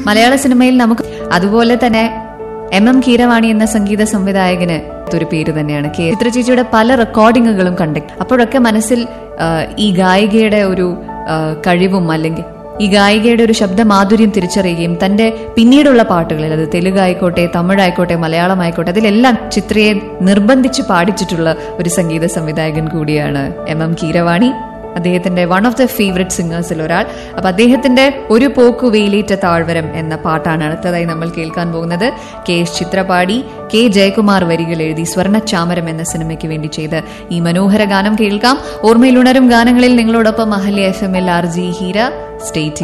മലയാള സിനിമയിൽ നമുക്ക് അതുപോലെ തന്നെ MM കീരവാണി എന്ന സംഗീത സംവിധായകന് ഒരു പേര് തന്നെയാണ്. ചിത്ര ചേച്ചിയുടെ പല റെക്കോർഡിങ്ങുകളും കണ്ടക്ട്. അപ്പോഴൊക്കെ മനസ്സിൽ ഈ ഗായികയുടെ ഒരു കഴിവും അല്ലെങ്കിൽ ഈ ഗായികയുടെ ഒരു ശബ്ദമാധുര്യം തിരിച്ചറിയുകയും തന്റെ പിന്നീടുള്ള പാട്ടുകളിൽ, അത് തെലുഗായിക്കോട്ടെ, തമിഴായിക്കോട്ടെ, മലയാളമായിക്കോട്ടെ, അതിലെല്ലാം ചിത്രയെ നിർബന്ധിച്ച് പാടിച്ചിട്ടുള്ള ഒരു സംഗീത സംവിധായകൻ കൂടിയാണ് MM കീരവാണി. അദ്ദേഹത്തിന്റെ വൺ ഓഫ് ദ ഫേവറേറ്റ് സിംഗേഴ്സിൽ ഒരാൾ. അപ്പൊ അദ്ദേഹത്തിന്റെ ഒരു പോക്കു വെയിലേറ്റ താഴ്വരം എന്ന പാട്ടാണ് അടുത്തതായി നമ്മൾ കേൾക്കാൻ പോകുന്നത്. KS ചിത്ര പാടി, K ജയകുമാർ വരികൾ എഴുതി സ്വർണ്ണ ചാമരം എന്ന സിനിമയ്ക്ക് വേണ്ടി ചെയ്ത് ഈ മനോഹര ഗാനം കേൾക്കാം. ഓർമ്മയിലുണരും ഗാനങ്ങളിൽ നിങ്ങളോടൊപ്പം Ahalya FM RJ Heera. Stay